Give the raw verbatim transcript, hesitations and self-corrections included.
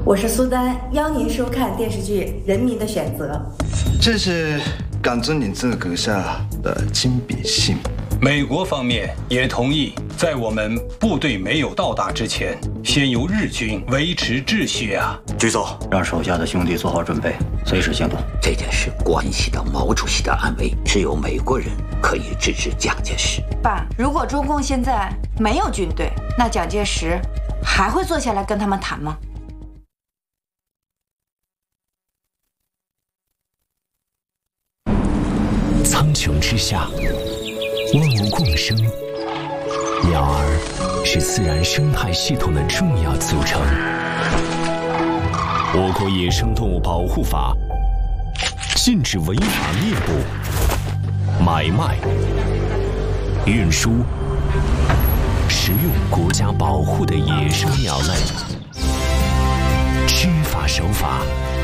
我是苏丹，邀您收看电视剧《人民的选择》。 这是港真领这个阁下的亲笔信。 美国方面也同意，在我们部队没有到达之前，先由日军维持秩序啊！ 局总， 让手下的兄弟做好准备，随时行动。 这件事关系到毛主席的安危，只有美国人可以制止蒋介石。 爸，如果中共现在没有军队，那蒋介石还会坐下来跟他们谈吗？ 苍穹之下，万物共生，鸟儿是自然生态系统的重要组成。我国野生动物保护法禁止违法猎捕、买卖、运输、食用国家保护的野生鸟类，知法守法，